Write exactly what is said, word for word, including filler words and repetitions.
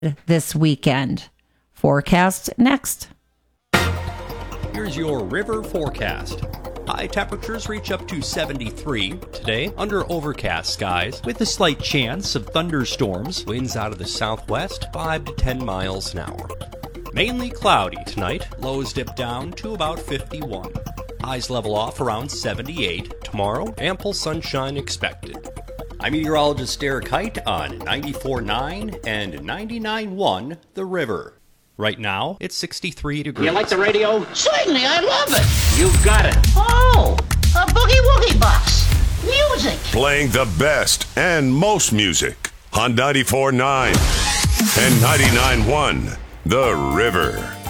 this weekend. Forecast next. Here's your river forecast. High temperatures reach up to seventy-three today under overcast skies with a slight chance of thunderstorms. Winds out of the southwest five to ten miles an hour. Mainly cloudy tonight. Lows dip down to about fifty-one. Highs level off around seventy-eight. Tomorrow, ample sunshine expected. I'm meteorologist Derek Height on ninety-four point nine and ninety-nine point one The River. Right now, it's sixty-three degrees. You like the radio? Certainly, I love it. You've got it. Oh, a boogie woogie box. Music. Playing the best and most music on ninety-four point nine and ninety-nine point one The River.